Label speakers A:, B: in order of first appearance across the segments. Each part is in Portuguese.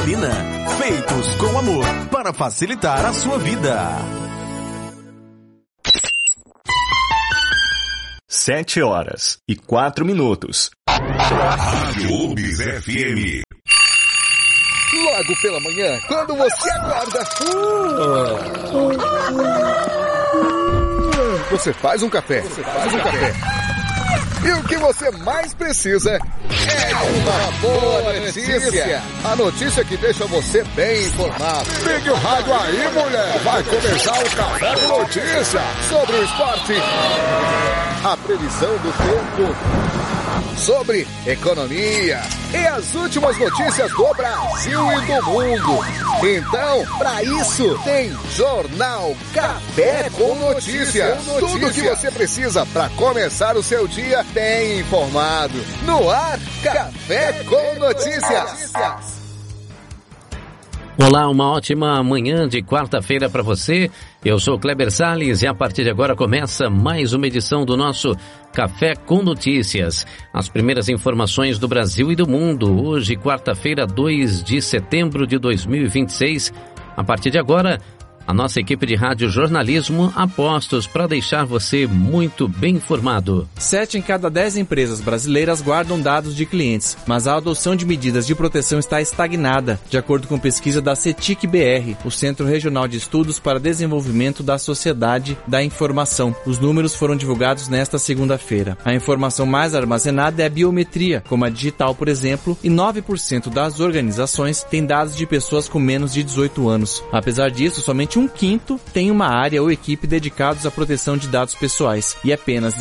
A: Salina. Feitos com amor para facilitar a sua vida.
B: 7:04.
C: Rádio UBS FM.
D: Logo pela manhã, quando você acorda, você faz um café. E o que você mais precisa é uma boa notícia. A notícia que deixa você bem informado. Ligue o rádio aí, mulher. Vai começar o Café com Notícia sobre o esporte, a previsão do tempo, sobre economia e as últimas notícias do Brasil e do mundo. Então, para isso, tem Jornal Café com Notícias. Tudo o que você precisa para começar o seu dia bem informado. No ar, Café com Notícias.
E: Olá, uma ótima manhã de quarta-feira para você. Eu sou Kleber Salles e a partir de agora começa mais uma edição do nosso Café com Notícias. As primeiras informações do Brasil e do mundo. Hoje, quarta-feira, 2 de setembro de 2026. A partir de agora, a nossa equipe de rádio jornalismo a postos para deixar você muito bem informado.
F: 7 em cada 10 empresas brasileiras guardam dados de clientes, mas a adoção de medidas de proteção está estagnada, de acordo com pesquisa da CETIC-BR, o Centro Regional de Estudos para Desenvolvimento da Sociedade da Informação. Os números foram divulgados nesta segunda-feira. A informação mais armazenada é a biometria, como a digital, por exemplo, e 9% das organizações têm dados de pessoas com menos de 18 anos. Apesar disso, somente um quinto tem uma área ou equipe dedicados à proteção de dados pessoais e apenas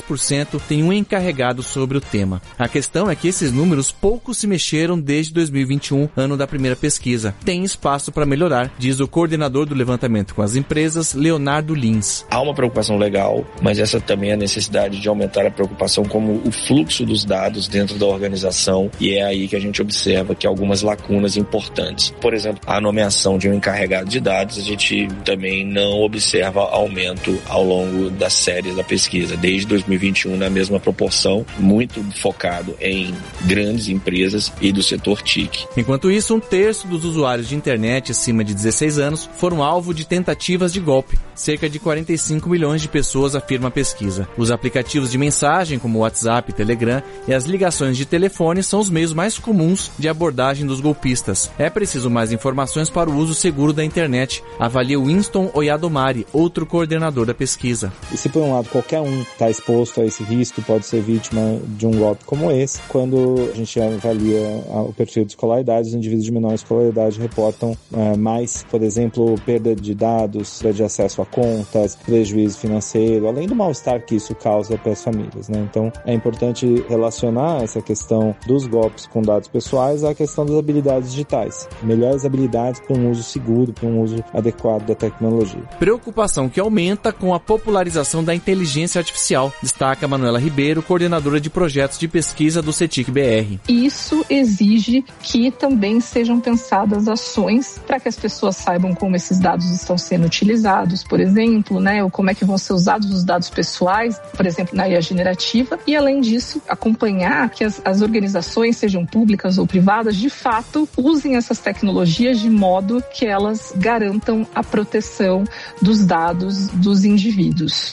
F: 16% tem um encarregado sobre o tema. A questão é que esses números pouco se mexeram desde 2021, ano da primeira pesquisa. Tem espaço para melhorar, diz o coordenador do levantamento com as empresas, Leonardo Lins.
G: Há uma preocupação legal, mas essa também é a necessidade de aumentar a preocupação como o fluxo dos dados dentro da organização, e é aí que a gente observa que há algumas lacunas importantes. Por exemplo, a nomeação de um encarregado de dados, a gente também não observa aumento ao longo das séries da pesquisa. Desde 2021, na mesma proporção, muito focado em grandes empresas e do setor TIC.
F: Enquanto isso, 1/3 dos usuários de internet acima de 16 anos foram alvo de tentativas de golpe. Cerca de 45 milhões de pessoas, afirma a pesquisa. Os aplicativos de mensagem, como o WhatsApp e Telegram, e as ligações de telefone são os meios mais comuns de abordagem dos golpistas. É preciso mais informações para o uso seguro da internet, avalia Winston Oyadomari, outro coordenador da pesquisa.
H: E se por um lado qualquer um está exposto a esse risco, pode ser vítima de um golpe como esse, quando a gente avalia o perfil de escolaridade, os indivíduos de menor escolaridade reportam mais, por exemplo, perda de dados, perda de acesso a contas, prejuízo financeiro, além do mal-estar que isso causa para as famílias, né? Então é importante relacionar essa questão dos golpes com dados pessoais à questão das habilidades digitais. Melhores habilidades para um uso seguro, para um uso adequado da tecnologia.
F: Preocupação que aumenta com a popularização da inteligência artificial, destaca Manuela Ribeiro, coordenadora de projetos de pesquisa do CETIC-BR.
I: Isso exige que também sejam pensadas ações para que as pessoas saibam como esses dados estão sendo utilizados, por exemplo, né, ou como é que vão ser usados os dados pessoais, por exemplo, na IA generativa, e além disso, acompanhar que as organizações, sejam públicas ou privadas, de fato, usem essas tecnologias de modo que elas garantam a proteção dos dados dos indivíduos.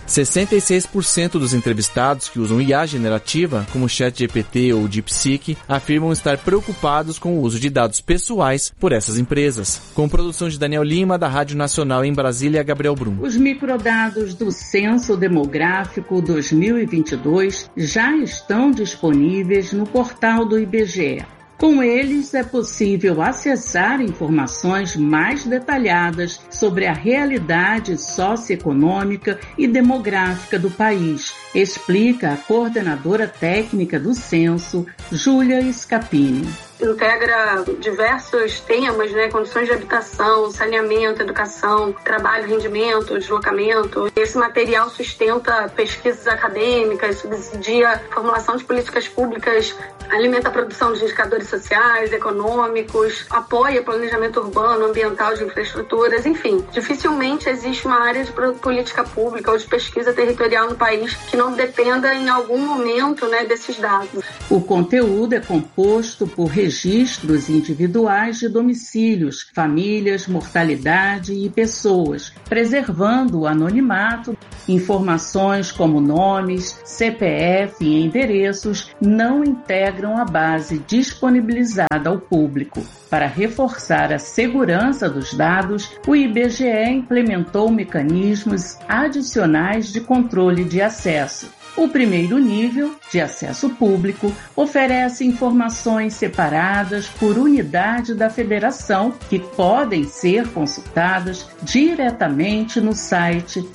F: 66% dos entrevistados que usam IA generativa, como o ChatGPT ou o DeepSeek, afirmam estar preocupados com o uso de dados pessoais por essas empresas. Com produção de Daniel Lima, da Rádio Nacional em Brasília, Gabriel Brum.
J: Os microdados do Censo Demográfico 2022 já estão disponíveis no portal do IBGE. Com eles, é possível acessar informações mais detalhadas sobre a realidade socioeconômica e demográfica do país, explica a coordenadora técnica do censo, Júlia Scapini.
K: Integra diversos temas, né? Condições de habitação, saneamento, educação, trabalho, rendimento, deslocamento. Esse material sustenta pesquisas acadêmicas, subsidia a formulação de políticas públicas, alimenta a produção de indicadores sociais, econômicos, apoia planejamento urbano, ambiental, de infraestruturas, enfim. Dificilmente existe uma área de política pública ou de pesquisa territorial no país que não dependa em algum momento, né, desses dados.
J: O conteúdo é composto por registros registros individuais de domicílios, famílias, mortalidade e pessoas, preservando o anonimato. Informações como nomes, CPF e endereços não integram a base disponibilizada ao público. Para reforçar a segurança dos dados, o IBGE implementou mecanismos adicionais de controle de acesso. O primeiro nível, de acesso público, oferece informações separadas por unidade da federação que podem ser consultadas diretamente no site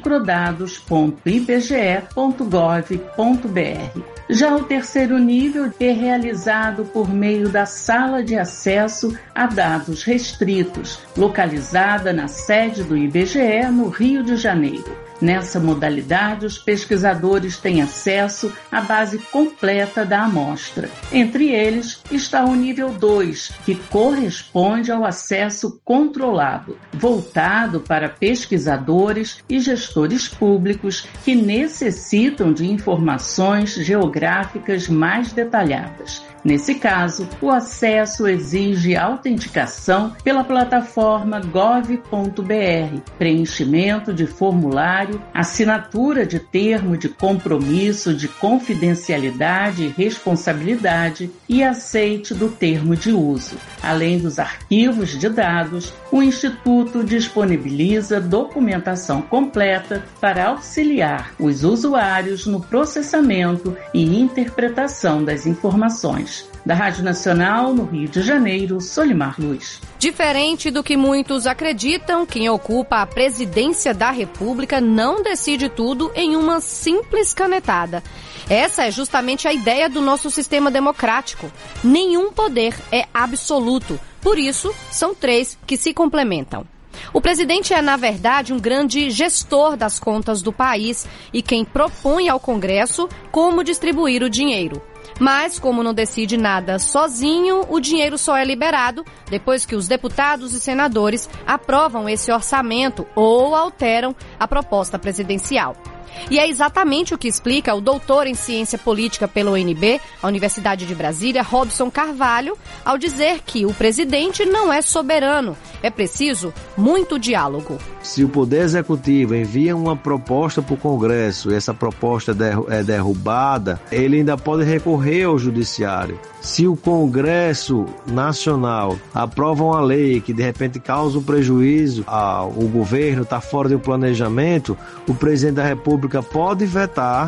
J: microdados.ibge.gov.br. Já o terceiro nível é realizado por meio da Sala de Acesso a Dados Restritos, localizada na sede do IBGE, no Rio de Janeiro. Nessa modalidade, os pesquisadores têm acesso à base completa da amostra. Entre eles está o nível 2, que corresponde ao acesso controlado, voltado para pesquisadores e gestores públicos que necessitam de informações geográficas mais detalhadas. Nesse caso, o acesso exige autenticação pela plataforma gov.br, preenchimento de formulário, assinatura de termo de compromisso de confidencialidade e responsabilidade e aceite do termo de uso. Além dos arquivos de dados, o Instituto disponibiliza documentação completa para auxiliar os usuários no processamento e interpretação das informações. Da Rádio Nacional, no Rio de Janeiro, Solimar Luz.
B: Diferente do que muitos acreditam, quem ocupa a presidência da República não decide tudo em uma simples canetada. Essa é justamente a ideia do nosso sistema democrático. Nenhum poder é absoluto. Por isso, são três que se complementam. O presidente é, na verdade, um grande gestor das contas do país e quem propõe ao Congresso como distribuir o dinheiro. Mas, como não decide nada sozinho, o dinheiro só é liberado depois que os deputados e senadores aprovam esse orçamento ou alteram a proposta presidencial. E é exatamente o que explica o doutor em ciência política pela UNB, a Universidade de Brasília, Robson Carvalho, ao dizer que o presidente não é soberano, é preciso muito diálogo.
L: Se o Poder Executivo envia uma proposta para o Congresso e essa proposta é derrubada, ele ainda pode recorrer ao Judiciário. Se o Congresso Nacional aprova uma lei que de repente causa um prejuízo ao governo, está fora do planejamento, o presidente da República pode vetar,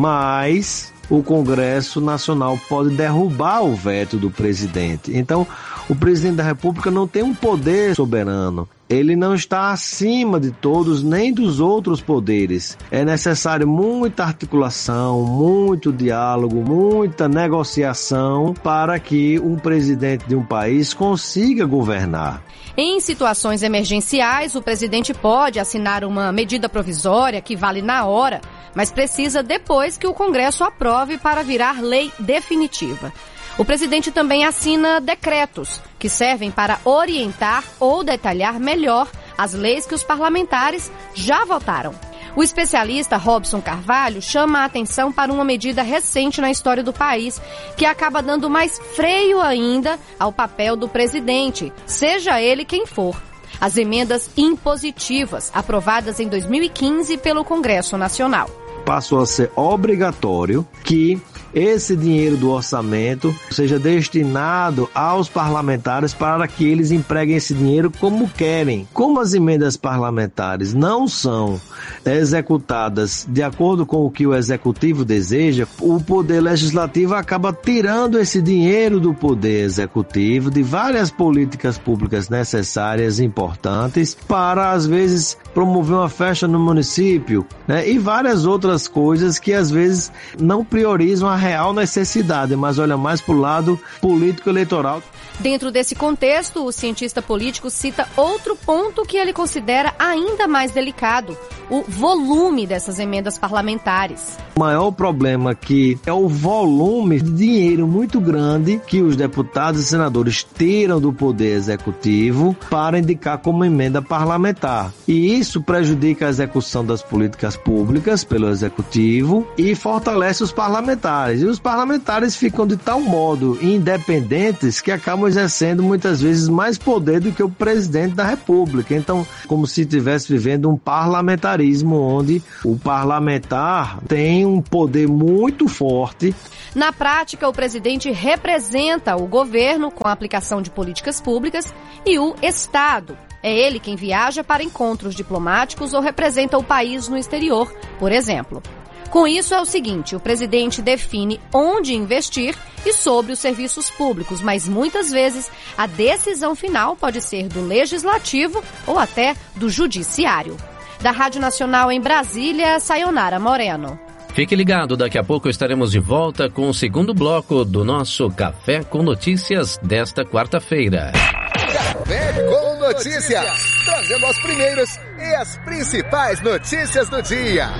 L: mas o Congresso Nacional pode derrubar o veto do presidente. Então, o presidente da República não tem um poder soberano. Ele não está acima de todos, nem dos outros poderes. É necessário muita articulação, muito diálogo, muita negociação para que um presidente de um país consiga governar.
B: Em situações emergenciais, o presidente pode assinar uma medida provisória que vale na hora, mas precisa depois que o Congresso aprove para virar lei definitiva. O presidente também assina decretos, que servem para orientar ou detalhar melhor as leis que os parlamentares já votaram. O especialista Robson Carvalho chama a atenção para uma medida recente na história do país, que acaba dando mais freio ainda ao papel do presidente, seja ele quem for. As emendas impositivas, aprovadas em 2015 pelo Congresso Nacional.
L: Passou a ser obrigatório que esse dinheiro do orçamento seja destinado aos parlamentares para que eles empreguem esse dinheiro como querem. Como as emendas parlamentares não são executadas de acordo com o que o executivo deseja, o poder legislativo acaba tirando esse dinheiro do poder executivo de várias políticas públicas necessárias e importantes para, às vezes, promover uma festa no município, né? E várias outras coisas que, às vezes, não priorizam a real necessidade, mas olha mais para o lado político-eleitoral.
B: Dentro desse contexto, o cientista político cita outro ponto que ele considera ainda mais delicado: o volume dessas emendas parlamentares.
L: O maior problema aqui é o volume de dinheiro muito grande que os deputados e senadores tiram do Poder Executivo para indicar como emenda parlamentar. E isso prejudica a execução das políticas públicas pelo Executivo e fortalece os parlamentares. E os parlamentares ficam de tal modo independentes que acabam exercendo muitas vezes mais poder do que o presidente da República. Então, como se estivesse vivendo um parlamentarismo onde o parlamentar tem um poder muito forte.
B: Na prática, o presidente representa o governo com a aplicação de políticas públicas e o Estado. É ele quem viaja para encontros diplomáticos ou representa o país no exterior, por exemplo. Com isso é o seguinte, o presidente define onde investir e sobre os serviços públicos, mas muitas vezes a decisão final pode ser do Legislativo ou até do Judiciário. Da Rádio Nacional em Brasília, Sayonara Moreno.
E: Fique ligado, daqui a pouco estaremos de volta com o segundo bloco do nosso Café com Notícias desta quarta-feira.
D: Café com Notícias, trazendo as primeiras e as principais notícias do dia.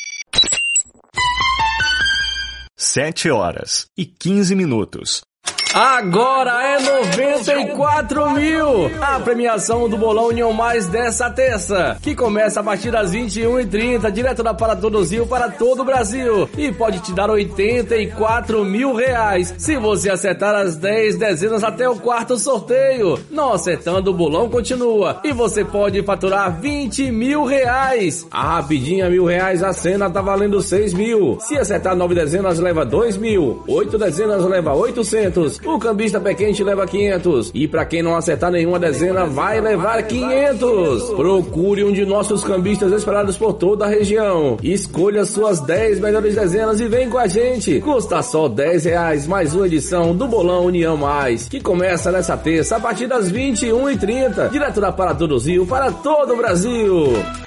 A: 7h15.
M: Agora é 94 mil! A premiação do Bolão União Mais dessa terça, que começa a partir das 21h30, direto da Paradorzinho para todo o Brasil. E pode te dar 84 mil reais, se você acertar as 10 dezenas até o quarto sorteio. Não acertando, o bolão continua. E você pode faturar 20 mil reais. A rapidinha R$1.000, a cena tá valendo 6 mil. Se acertar 9 dezenas, leva 2 mil. 8 dezenas, leva 800. O cambista pé quente leva 500. E pra quem não acertar nenhuma dezena, vai levar 500. Procure um de nossos cambistas espalhados por toda a região. Escolha suas 10 melhores dezenas e vem com a gente. Custa só R$10 mais uma edição do Bolão União Mais, que começa nessa terça a partir das 21h30, direto da Paradorzinho para todo o Brasil.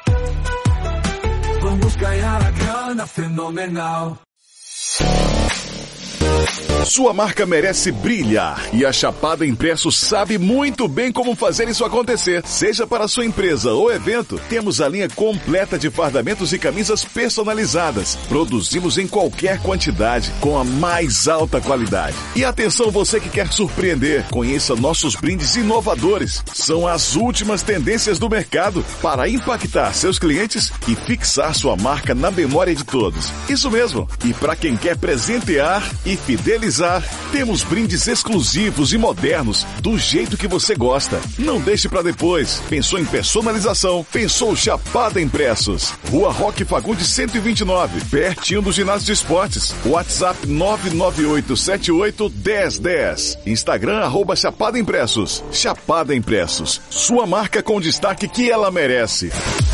N: Vamos ganhar a grana fenomenal.
C: Sua marca merece brilhar e a Chapada Impressos sabe muito bem como fazer isso acontecer. Seja para sua empresa ou evento, temos a linha completa de fardamentos e camisas personalizadas. Produzimos em qualquer quantidade, com a mais alta qualidade. E atenção você que quer surpreender, conheça nossos brindes inovadores. São as últimas tendências do mercado para impactar seus clientes e fixar sua marca na memória de todos. Isso mesmo. E para quem quer presentear e fidelizar, temos brindes exclusivos e modernos do jeito que você gosta. Não deixe para depois. Pensou em personalização? Pensou Chapada Impressos. Rua Roque Fagundes 129, pertinho do ginásio de esportes. WhatsApp 998781010. Instagram @Chapada Impressos. Chapada Impressos. Sua marca com o destaque que ela merece.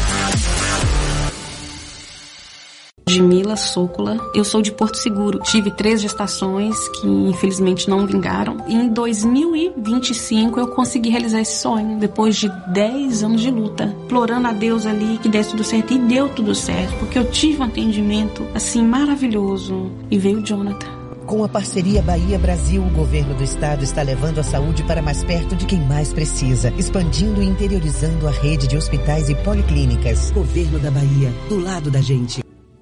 O: Mila Sócola, eu sou de Porto Seguro. Tive 3 gestações que infelizmente não vingaram. Em 2025 eu consegui realizar esse sonho, depois de 10 anos de luta, implorando a Deus ali que desse tudo certo, e deu tudo certo, porque eu tive um atendimento assim maravilhoso, e veio o Jonathan.
P: Com a parceria Bahia-Brasil, o governo do estado está levando a saúde para mais perto de quem mais precisa, expandindo e interiorizando a rede de hospitais e policlínicas. Governo da Bahia, do lado da gente.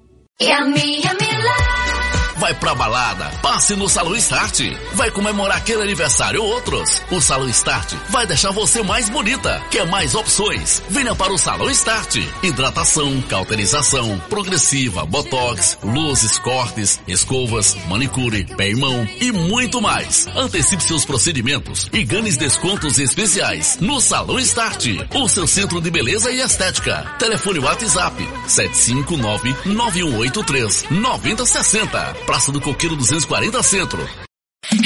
Q: Vai pra balada, passe no Salão Start. Vai comemorar aquele aniversário ou outros. O Salão Start vai deixar você mais bonita. Quer mais opções? Venha para o Salão Start. Hidratação, cauterização, progressiva, botox, luzes, cortes, escovas, manicure, pé e mão e muito mais. Antecipe seus procedimentos e ganhe descontos especiais no Salão Start, o seu centro de beleza e estética. Telefone WhatsApp 759-9183-9060. Praça do Coqueiro 240 Centro.